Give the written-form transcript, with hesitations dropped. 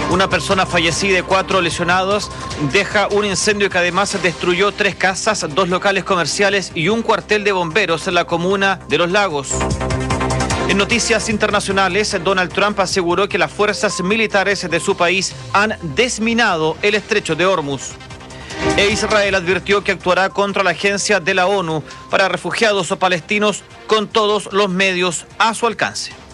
Una persona fallecida y 4 lesionados deja un incendio que además destruyó 3 casas, 2 locales comerciales y un cuartel de bomberos en la comuna de Los Lagos. En noticias internacionales, Donald Trump aseguró que las fuerzas militares de su país han desminado el estrecho de Hormuz. E Israel advirtió que actuará contra la agencia de la ONU para refugiados o palestinos con todos los medios a su alcance.